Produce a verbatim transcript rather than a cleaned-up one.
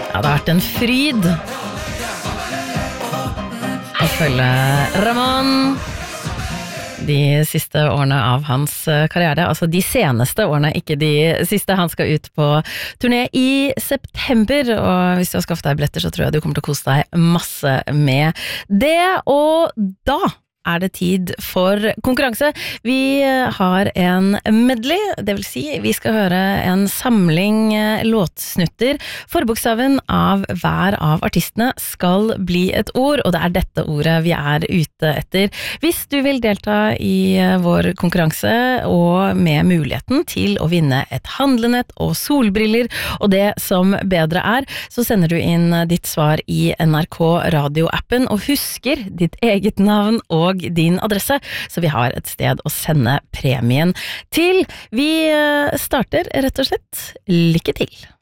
Ja, det har vært en fryd å følge Ramón de siste årene av hans karriere, altså de seneste årene, ikke de siste. Han skal ut på turné i september, og hvis du har skaffet deg billetter, så tror jeg du kommer til å kose deg masse med det, og da er det tid for konkurranse. Vi har en medley, det vil si vi skal høre en samling låtsnutter. Forbokstaven av hver av artistene skal bli et ord, og det er dette ordet vi er ute etter. Hvis du vil delta i vår konkurranse, og med muligheten til å vinne et handlenett og solbriller, og det som bedre er, så sender du inn ditt svar i N R K Radio-appen, og husker ditt eget navn og din adresse, så vi har et sted å sende premien til. Vi starter rett og slett. Lykke til!